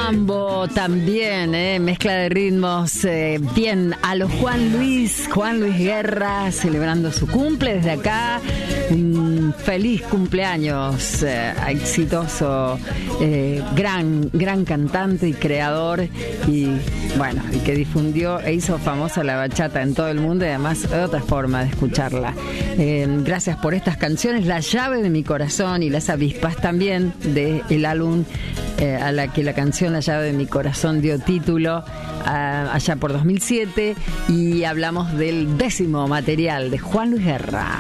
mambo también, mezcla de ritmos, bien, a los Juan Luis Guerra, celebrando su cumple desde acá. Feliz cumpleaños, exitoso, gran cantante y creador, y bueno, y que difundió e hizo famosa la bachata en todo el mundo, y además otra forma de escucharla. Gracias por estas canciones, La llave de mi corazón y Las avispas también, del álbum a la que la canción La llave de mi corazón dio título allá por 2007, y hablamos del 10º material de Juan Luis Guerra.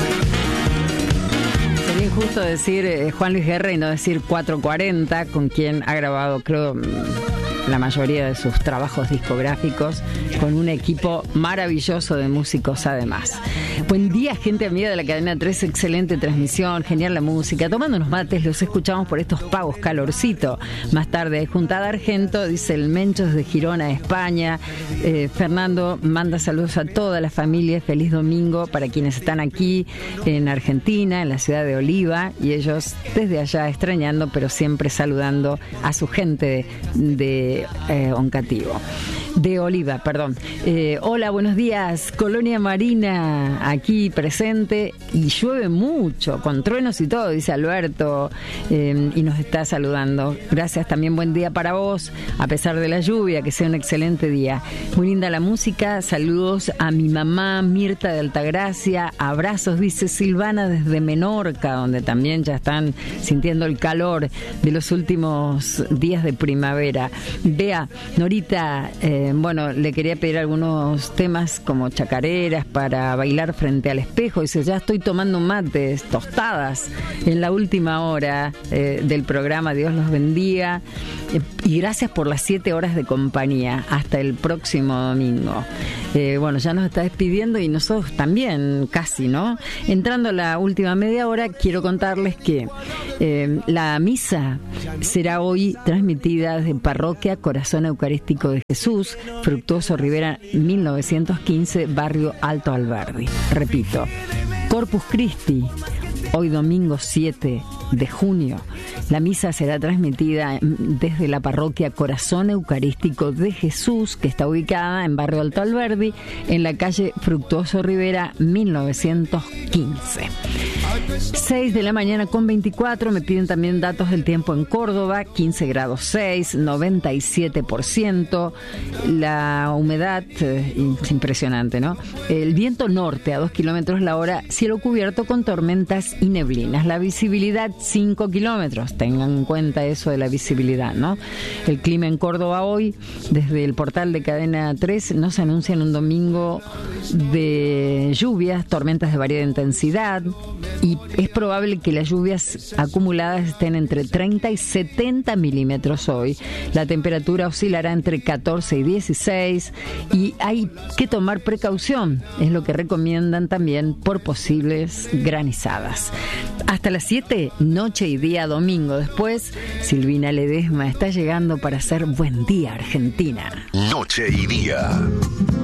Sería injusto decir Juan Luis Guerra y no decir 440, con quien ha grabado, creo, la mayoría de sus trabajos discográficos, con un equipo maravilloso de músicos además. Buen día, gente amiga de la cadena 3, excelente transmisión, genial la música, tomando unos mates, los escuchamos por estos pagos, calorcito. Más tarde, Juntada Argento, dice el Mencho desde Girona, España. Fernando manda saludos a toda la familia, feliz domingo para quienes están aquí en Argentina, en la ciudad de Oliva, y ellos desde allá extrañando, pero siempre saludando a su gente de Oncativo. De Oliva, perdón. Hola, buenos días, Colonia Marina, aquí presente, y llueve mucho, con truenos y todo, dice Alberto, y nos está saludando. Gracias, también buen día para vos, a pesar de la lluvia, que sea un excelente día. Muy linda la música, saludos a mi mamá Mirta de Altagracia, abrazos, dice Silvana desde Menorca, donde también ya están sintiendo el calor de los últimos días de primavera. Vea, Norita, bueno, le quería pedir algunos temas como chacareras para bailar frente al espejo. Dice, ya estoy tomando mates, tostadas en la última hora del programa. Dios los bendiga. Y gracias por las 7 horas de compañía. Hasta el próximo domingo. Bueno, ya nos está despidiendo y nosotros también, casi, ¿no? Entrando a la última media hora, quiero contarles que la misa será hoy transmitida desde Parroquia Corazón Eucarístico de Jesús, Fructuoso Rivera 1915, barrio Alto Alberdi. Repito, Corpus Christi, hoy domingo 7 de junio. La misa será transmitida desde la parroquia Corazón Eucarístico de Jesús, que está ubicada en barrio Alto Alberdi, en la calle Fructuoso Rivera 1915. 6 de la mañana con 24, me piden también datos del tiempo en Córdoba, 15 grados 6, 97%, la humedad, es impresionante, ¿no? El viento norte a 2 kilómetros la hora, cielo cubierto con tormentas y neblinas, la visibilidad 5 kilómetros, tengan en cuenta eso de la visibilidad, ¿no? El clima en Córdoba hoy, desde el portal de Cadena 3, nos anuncian un domingo de lluvias, tormentas de variada intensidad, y es probable que las lluvias acumuladas estén entre 30 y 70 milímetros hoy. La temperatura oscilará entre 14 y 16 y hay que tomar precaución, es lo que recomiendan también por posibles granizadas. Hasta las 7, noche y día domingo. Después, Silvina Ledesma está llegando para hacer Buen Día Argentina. Noche y día.